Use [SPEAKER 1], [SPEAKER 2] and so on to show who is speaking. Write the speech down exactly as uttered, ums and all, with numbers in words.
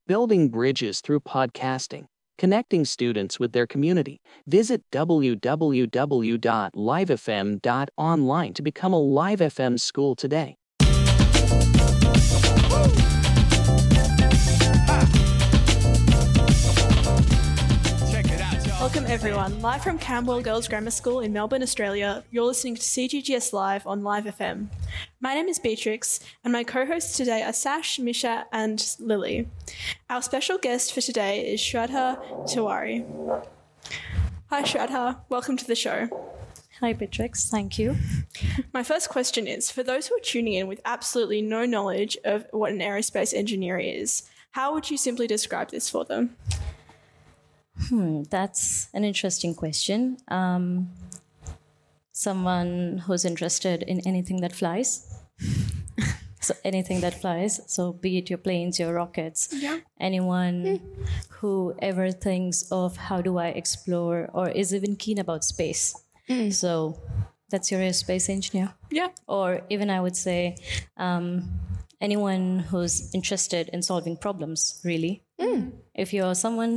[SPEAKER 1] building bridges through podcasting, connecting students with their community. Visit w w w dot live f m dot online to become a Live F M school today.
[SPEAKER 2] Welcome everyone, live from Camberwell Girls Grammar School in Melbourne, Australia. You're listening to C G G S Live on Live F M. My name is Beatrix, and my co-hosts today are Sash, Misha, and Lily. Our special guest for today is Shraddha Tiwari. Hi Shraddha, welcome to the show.
[SPEAKER 3] Hi Beatrix, thank you.
[SPEAKER 2] My first question is, for those who are tuning in with absolutely no knowledge of what an aerospace engineer is, how would you simply describe this for them?
[SPEAKER 3] Hmm, that's an interesting question. Um, someone who's interested in anything that flies. So anything that flies. So be it your planes, your rockets.
[SPEAKER 2] Yeah.
[SPEAKER 3] Anyone mm. who ever thinks of how do I explore or is even keen about space. Mm. So that's your aerospace engineer.
[SPEAKER 2] Yeah.
[SPEAKER 3] Or even I would say um, anyone who's interested in solving problems, really. Mm. If you're someone